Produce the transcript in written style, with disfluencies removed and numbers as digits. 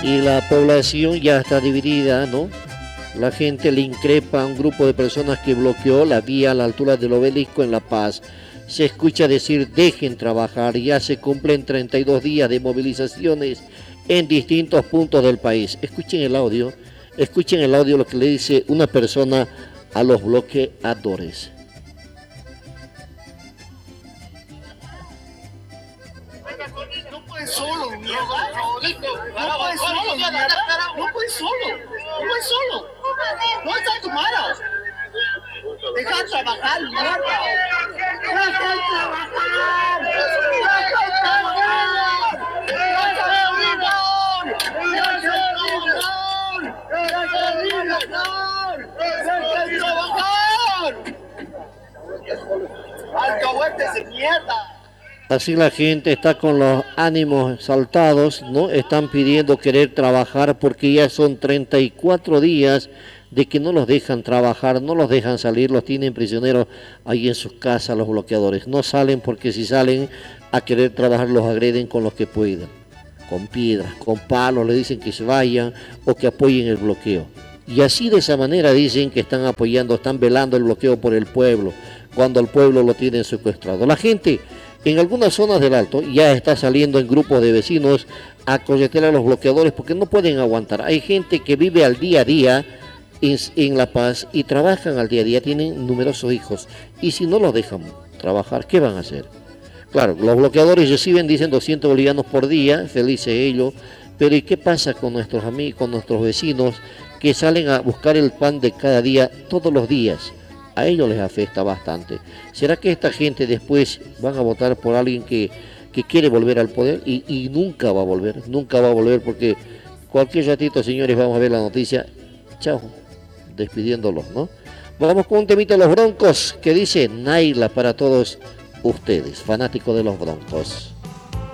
y la población ya está dividida, ¿no? La gente le increpa a un grupo de personas que bloqueó la vía a la altura del Obelisco en La Paz. Se escucha decir dejen trabajar, ya se cumplen 32 días de movilizaciones en distintos puntos del país. Escuchen el audio lo que le dice una persona a los bloqueadores. No puedes solo, mierda. No puedes solo, mierda. No puedes solo. No puedes solo. No está en tu mano. Deja de trabajar, mierda. Deja de trabajar. Deja de trabajar. Alcahuetes de mierda. Así la gente está con los ánimos saltados, ¿no? Están pidiendo querer trabajar porque ya son 34 días de que no los dejan trabajar, no los dejan salir, los tienen prisioneros ahí en sus casas los bloqueadores. No salen porque si salen a querer trabajar los agreden con los que puedan, con piedras, con palos, le dicen que se vayan o que apoyen el bloqueo. Y así de esa manera dicen que están apoyando, están velando el bloqueo por el pueblo, cuando el pueblo lo tiene secuestrado. La gente en algunas zonas del Alto ya está saliendo en grupos de vecinos a cohetear a los bloqueadores porque no pueden aguantar. Hay gente que vive al día a día en La Paz y trabajan al día a día, tienen numerosos hijos. Y si no los dejan trabajar, ¿qué van a hacer? Claro, los bloqueadores reciben, dicen, 200 bolivianos por día, felices ellos, pero ¿y qué pasa con nuestros amigos, con nuestros vecinos que salen a buscar el pan de cada día, todos los días? A ellos les afecta bastante. ¿Será que esta gente después van a votar por alguien que quiere volver al poder? Y nunca va a volver porque cualquier ratito, señores, vamos a ver la noticia. Chao, despidiéndolos, ¿no? Vamos con un temita de los Broncos que dice Naila para todos ustedes, fanáticos de los Broncos.